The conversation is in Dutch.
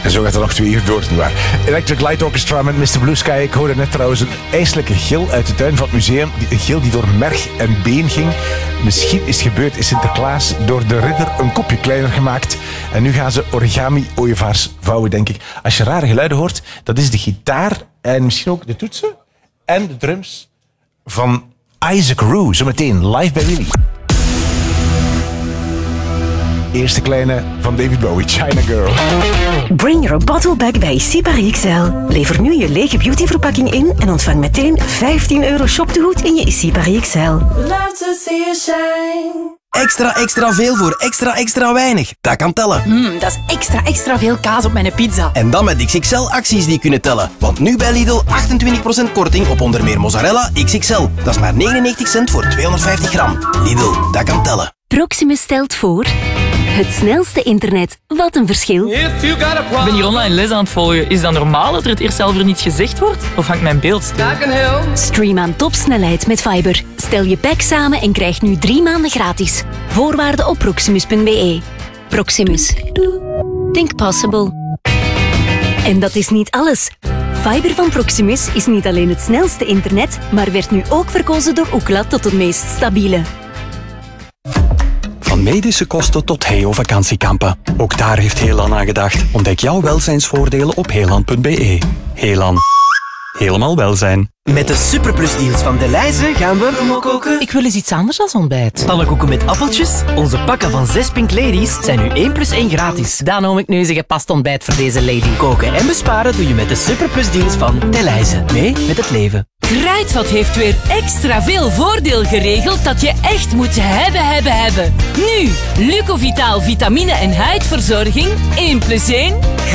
En zo gaat het nog 2 uur door, nietwaar? Electric Light Orchestra met Mr. Blue Sky. Ik hoorde net trouwens een ijselijke gil uit de tuin van het museum. Een gil die door merg en been ging. Misschien is het gebeurd, is Sinterklaas door de ridder een kopje kleiner gemaakt. En nu gaan ze origami-ooievaars vouwen, denk ik. Als je rare geluiden hoort, dat is de gitaar en misschien ook de toetsen en de drums van Isaac Rue. Zometeen live bij Willy. Eerste kleine van David Bowie, China Girl. Bring your bottle back bij Sipari XL. Lever nu je lege beautyverpakking in en ontvang meteen €15 shoptegoed in je Sipari XL. Love to see you shine. Extra veel voor extra weinig. Dat kan tellen. Dat is extra veel kaas op mijn pizza. En dan met XXL-acties die kunnen tellen. Want nu bij Lidl 28% korting op onder meer mozzarella XXL. Dat is maar 99 cent voor 250 gram. Lidl, dat kan tellen. Proximus stelt voor... Het snelste internet. Wat een verschil. Ik ben hier online les aan het volgen. Is dat normaal dat er het eerst zelf er niets gezegd wordt? Of hangt mijn beeld stil? Stream aan topsnelheid met Fiber. Stel je pack samen en krijg nu 3 maanden gratis. Voorwaarden op proximus.be. Proximus. Think possible. En dat is niet alles. Fiber van Proximus is niet alleen het snelste internet, maar werd nu ook verkozen door Ookla tot het meest stabiele. Van medische kosten tot Heo-vakantiekampen. Ook daar heeft Heelan aan gedacht. Ontdek jouw welzijnsvoordelen op heelan.be. Heelan. Helemaal welzijn. Met de superplusdeals van Delhaize gaan we koken. Ik wil eens iets anders als ontbijt. Pannenkoeken met appeltjes. Onze pakken van 6 Pink Ladies zijn nu 1 + 1 gratis. Dan noem ik nu eens een gepast ontbijt voor deze lady. Koken en besparen doe je met de superplusdeals van Delhaize. Mee met het leven. Kruidvat heeft weer extra veel voordeel geregeld dat je echt moet hebben. Nu, Lucovitaal vitamine en huidverzorging 1 + 1